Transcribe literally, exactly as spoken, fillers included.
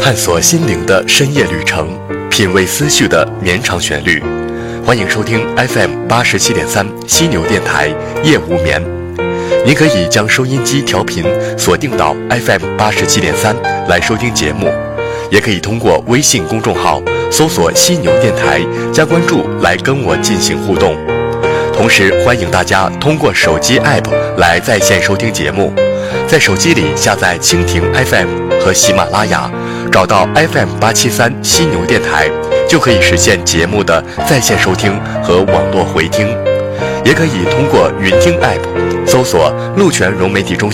探索心灵的深夜旅程，品味思绪的绵长旋律。欢迎收听 F M 八十七点三犀牛电台夜无眠。您可以将收音机调频锁定到 F M 八十七点三来收听节目，也可以通过微信公众号搜索犀牛电台加关注来跟我进行互动。同时欢迎大家通过手机 App 来在线收听节目，在手机里下载蜻蜓 F M 和喜马拉雅，找到 F M 八七三犀牛电台，就可以实现节目的在线收听和网络回听。也可以通过云听 App 搜索鹿泉融媒体中心